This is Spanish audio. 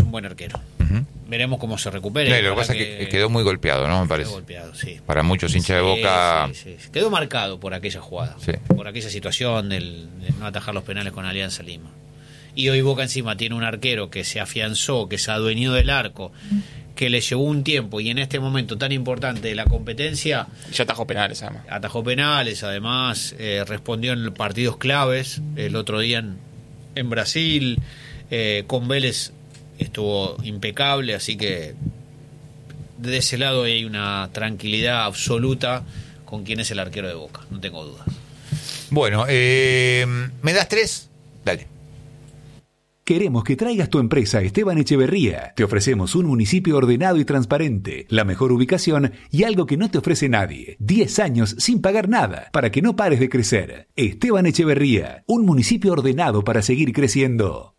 un buen arquero. Uh-huh. Veremos cómo se recupere. No, lo que pasa es que quedó muy golpeado, ¿no? Me parece. Golpeado, sí. Para muchos hinchas de Boca... Sí. Quedó marcado por aquella jugada, sí, por aquella situación de no atajar los penales con Alianza Lima. Y hoy Boca encima tiene un arquero que se afianzó, que se adueñó del arco, que le llevó un tiempo, y en este momento tan importante de la competencia... Ya atajó penales, además. Atajó penales, además, respondió en partidos claves, el otro día en Brasil, con Vélez estuvo impecable, así que de ese lado hay una tranquilidad absoluta con quién es el arquero de Boca, no tengo dudas. Bueno, ¿me das 3? Dale. Queremos que traigas tu empresa a Esteban Echeverría. Te ofrecemos un municipio ordenado y transparente, la mejor ubicación y algo que no te ofrece nadie. 10 años sin pagar nada, para que no pares de crecer. Esteban Echeverría, un municipio ordenado para seguir creciendo.